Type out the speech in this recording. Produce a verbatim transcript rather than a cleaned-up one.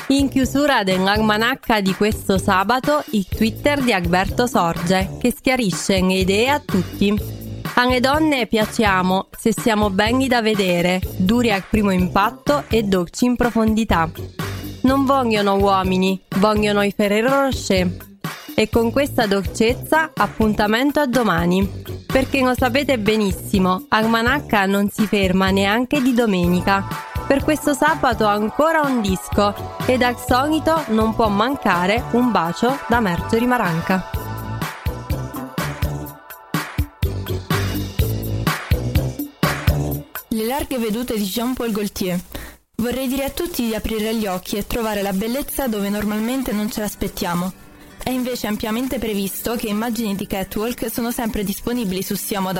In chiusura dell'almanacca di questo sabato, il Twitter di Alberto Sorge, che schiarisce le idee a tutti. Alle donne piacciamo se siamo belli da vedere, duri al primo impatto e dolci in profondità. Non vogliono uomini, vogliono i Ferrero Rocher. E con questa dolcezza appuntamento a domani, perché lo sapete benissimo, Almanacca non si ferma neanche di domenica. Per questo sabato ancora un disco ed al solito non può mancare un bacio da Marjorie Maranca. Le larghe vedute di Jean-Paul Gaultier. Vorrei dire a tutti di aprire gli occhi e trovare la bellezza dove normalmente non ce l'aspettiamo. È invece ampiamente previsto che immagini di catwalk sono sempre disponibili su Sia Moda